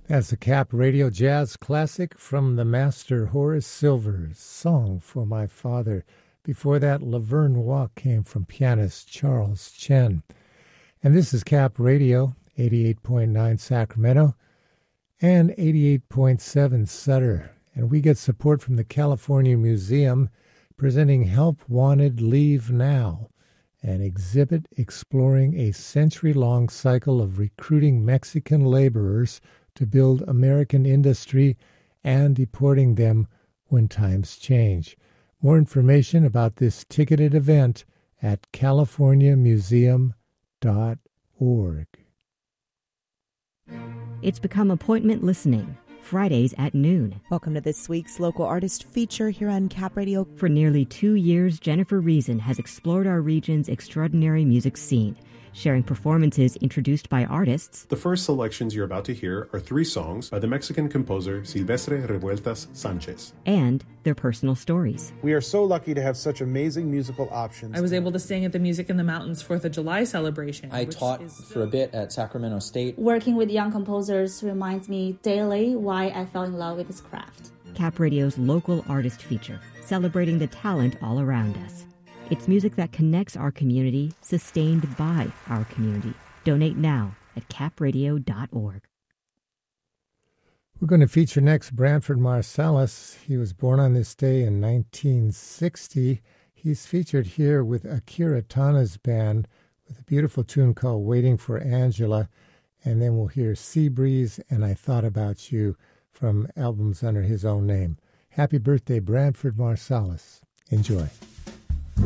That's a Cap Radio Jazz classic from the master Horace Silver's Song for My Father. Before that, Laverne Walk came from pianist Charles Chen. And this is Cap Radio, 88.9 Sacramento and 88.7 Sutter. And we get support from the California Museum presenting Help Wanted Leave Now, an exhibit exploring a century-long cycle of recruiting Mexican laborers to build American industry and deporting them when times change. More information about this ticketed event at californiamuseum.org. It's become appointment listening, Fridays at noon. Welcome to this week's local artist feature here on Cap Radio. For nearly 2 years, Jennifer Reason has explored our region's extraordinary music scene, sharing performances introduced by artists. The first selections you're about to hear are 3 songs by the Mexican composer Silvestre Revueltas Sanchez. And their personal stories. We are so lucky to have such amazing musical options. I was able to sing at the Music in the Mountains 4th of July celebration. I taught for a bit at Sacramento State. Working with young composers reminds me daily why I fell in love with this craft. Cap Radio's local artist feature, celebrating the talent all around us. It's music that connects our community, sustained by our community. Donate now at capradio.org. We're going to feature next Branford Marsalis. He was born on this day in 1960. He's featured here with Akira Tana's band with a beautiful tune called Waiting for Angela. And then we'll hear Sea Breeze and I Thought About You from albums under his own name. Happy birthday, Branford Marsalis. Enjoy.